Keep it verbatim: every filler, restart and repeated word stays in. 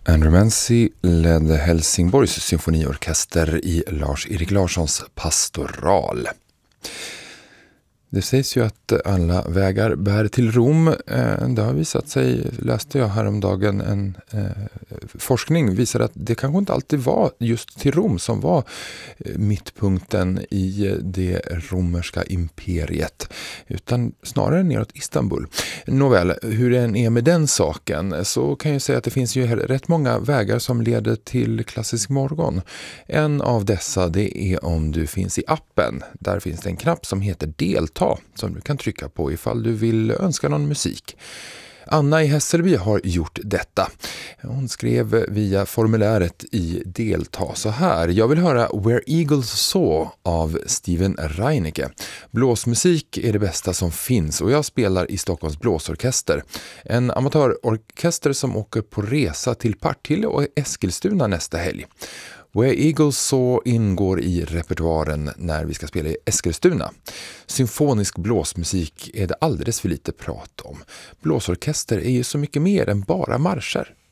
Andrew Mancy ledde Helsingborgs symfoniorkester i Lars-Erik Larssons Pastoral. Det sägs ju att alla vägar bär till Rom. Det har visat sig, läste jag häromdagen, en eh, forskning visar att det kanske inte alltid var just till Rom som var mittpunkten i det romerska imperiet, utan snarare neråt Istanbul. Nåväl, hur det än är med den saken så kan jag säga att det finns ju rätt många vägar som leder till klassisk morgon. En av dessa, det är om du finns i appen. Där finns det en knapp som heter delta, som du kan trycka på ifall du vill önska någon musik. Anna i Hässelby har gjort detta. Hon skrev via formuläret i delta så här: jag vill höra Where Eagles Saw av Steven Reinicke. Blåsmusik är det bästa som finns och jag spelar i Stockholms blåsorkester. En amatörorkester som åker på resa till Partille och Eskilstuna nästa helg. Where Eagles Saw ingår i repertoaren när vi ska spela i Eskilstuna. Symfonisk blåsmusik är det alldeles för lite prat om. Blåsorkester är ju så mycket mer än bara marscher.